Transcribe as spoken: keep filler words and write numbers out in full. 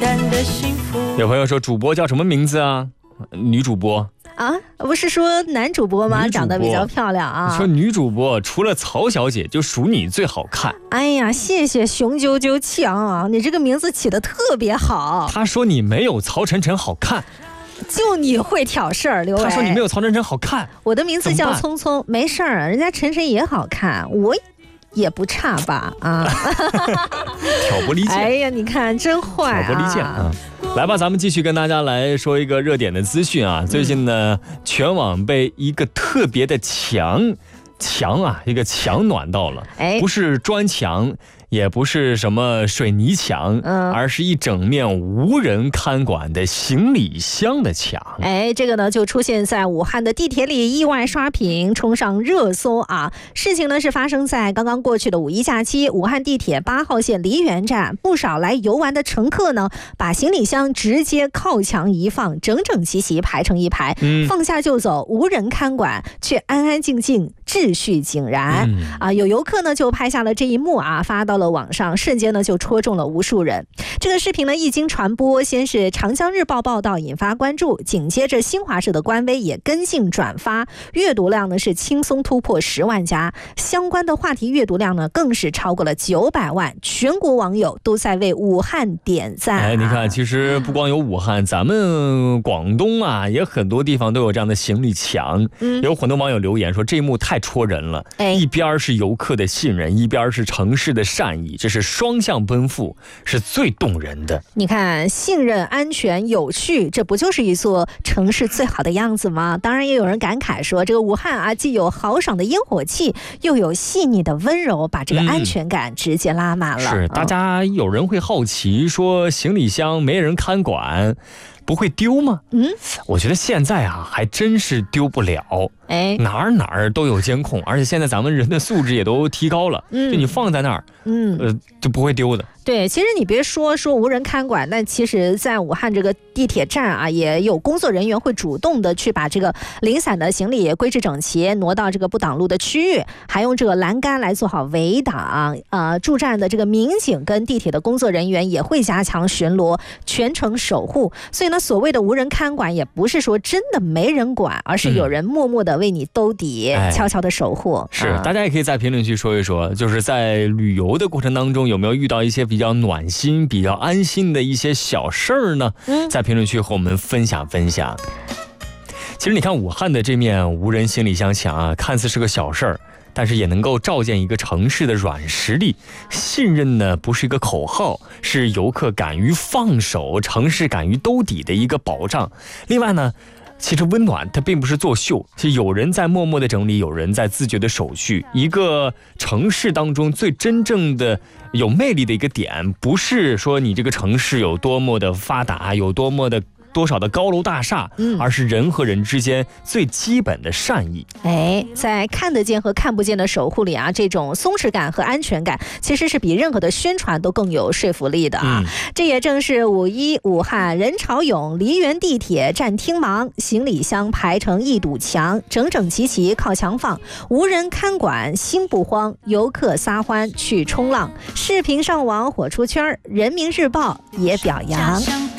单的幸福。 有朋友说主播叫什么名字啊？女主播啊，不是说男主播吗？长得比较漂亮啊。 说女主播除了曹小姐，就属你最好看。 哎呀，谢谢雄赳赳强啊，你这个名字起得特别好。 他说你没有曹晨晨好看。 就你会挑事儿，刘伟。 他说你没有曹晨晨好看。 我的名字叫聪聪，没事儿，人家晨晨也好看，我也不差吧？啊， 挑拨离间。 哎呀，你看真坏啊！ 挑拨离间啊！来吧，咱们继续跟大家来说一个热点的资讯啊。最近呢，全网被一个特别的墙墙啊，一个墙暖到了，哎，不是砖墙。也不是什么水泥墙，嗯，而是一整面无人看管的行李箱的墙。 哎，这个呢就出现在武汉的地铁里，意外刷屏冲上热搜啊！事情呢是发生在刚刚过去的五一假期，武汉地铁八号线梨园站，不少来游玩的乘客呢，把行李箱直接靠墙一放，整整齐齐排成一排，嗯，放下就走，无人看管，却安安静静，秩序井然。嗯、啊，有游客呢就拍下了这一幕啊，发到了网上，瞬间呢就戳中了无数人。这个视频呢一经传播，先是长江日报报道引发关注，紧接着新华社的官微也跟进转发，阅读量呢是轻松突破十万加，相关的话题阅读量呢更是超过了九百万，全国网友都在为武汉点赞、啊。 哎，你看，其实不光有武汉，咱们广东啊也很多地方都有这样的行李墙。嗯，有很多网友留言说这一幕太戳人了，哎，一边是游客的信任，一边是城市的善意，这是双向奔赴，是最动人的。 你看，信任、安全、有趣，这不就是一座城市最好的样子吗？当然也有人感慨说，这个武汉啊，既有豪爽的烟火气，又有细腻的温柔，把这个安全感直接拉满了。 嗯、是，大家有人会好奇说，行李箱没人看管，不会丢吗？嗯，我觉得现在啊，还真是丢不了。哎，哪儿哪儿都有监控，而且现在咱们人的素质也都提高了，嗯，就你放在那儿，嗯，呃，就不会丢的。 对，其实你别说说无人看管，那其实在武汉这个地铁站啊，也有工作人员会主动的去把这个零散的行李归置整齐，挪到这个不挡路的区域，还用这个栏杆来做好围挡。呃，驻站的这个民警跟地铁的工作人员也会加强巡逻，全程守护。所以呢，所谓的无人看管，也不是说真的没人管，而是有人默默的为你兜底，嗯、悄悄的守护。 是、啊，大家也可以在评论区说一说，就是在旅游的过程当中，有没有遇到一些比较暖心、比较安心的一些小事儿呢？嗯，在评论区和我们分享分享。其实你看武汉的这面无人行李箱墙啊，看似是个小事儿，但是也能够照见一个城市的软实力。信任呢，不是一个口号，是游客敢于放手、城市敢于兜底的一个保障。另外呢，其实温暖它并不是作秀，是有人在默默的整理，有人在自觉的守序。一个城市当中最真正的有魅力的一个点，不是说你这个城市有多么的发达，有多么的多少的高楼大厦，嗯，而是人和人之间最基本的善意。 哎，在看得见和看不见的守护里啊，这种松弛感和安全感其实是比任何的宣传都更有说服力的啊。嗯、这也正是五一武汉人潮涌，梨园地铁站厅忙，行李箱排成一堵墙，整整齐齐靠墙放，无人看管心不慌，游客撒欢去冲浪，视频上网火出圈，人民日报也表扬。